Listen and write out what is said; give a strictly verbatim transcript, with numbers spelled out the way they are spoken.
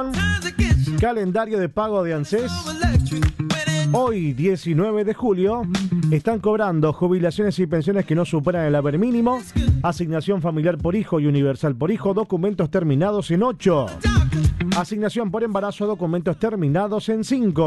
Atención, calendario de pago de ANSES. Hoy, diecinueve de julio, están cobrando jubilaciones y pensiones que no superan el haber mínimo, asignación familiar por hijo y universal por hijo, documentos terminados en ocho, asignación por embarazo, documentos terminados en cinco.